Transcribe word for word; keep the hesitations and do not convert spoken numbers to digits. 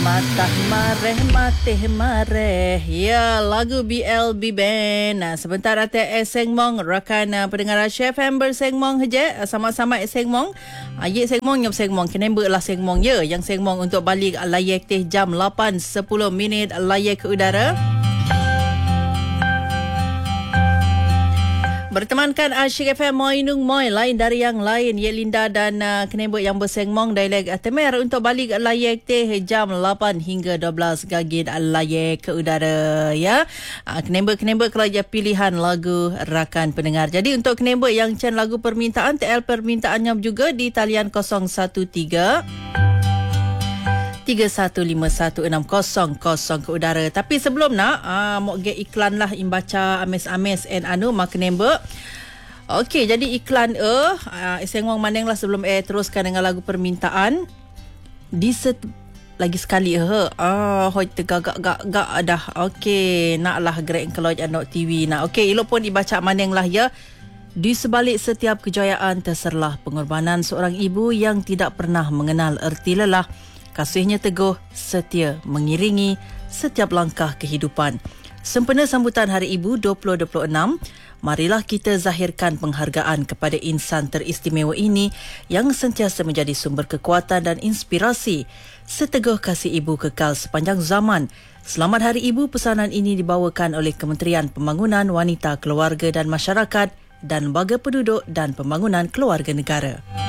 Matah mareh mateh mareh. Ya, lagu B L B Band. Nah, sebentar atas Seng Mong rakan uh, pendengar Chef Amber Seng Mong je sama-sama Seng Mong. Ayat Seng Mong nyop Seng Mong. Kenapa lah Seng Mong ya? Yang Seng Mong untuk balik layak teh jam lapan sepuluh minit layak ke udara. Bertemankan Asyik F M Moi Nung Moi lain dari yang lain Ye Linda dan uh, Kenebuk yang bersengmong dialek Temer untuk balik layak teh jam lapan hingga dua belas gagit layak ke udara ya. Uh, Kenebuk-Kenebuk kerja pilihan lagu rakan pendengar. Jadi untuk Kenebuk yang can lagu permintaan T L permintaannya juga di talian kosong satu tiga tiga satu lima satu enam kosong kosong ke udara. Tapi sebelum nak uh, mau get iklan lah imbaca ames-ames and anu mak nembe. Okey, jadi iklan e uh, Seng Wong mandeng lah sebelum eh teruskan dengan lagu permintaan. Di set lagi sekali eh ah hoi tegak-gak-gak dah. Okey, naklah gerak keluar anak T V nak. Okey, elok pun dibaca mandeng lah ya. Di sebalik setiap kejayaan terserlah pengorbanan seorang ibu yang tidak pernah mengenal erti lelah. Kasihnya teguh, setia, mengiringi setiap langkah kehidupan. Sempena sambutan Hari Ibu dua ribu dua puluh enam, marilah kita zahirkan penghargaan kepada insan teristimewa ini yang sentiasa menjadi sumber kekuatan dan inspirasi. Seteguh kasih ibu kekal sepanjang zaman. Selamat Hari Ibu, pesanan ini dibawakan oleh Kementerian Pembangunan Wanita, Keluarga dan Masyarakat dan Lembaga Penduduk dan Pembangunan Keluarga Negara.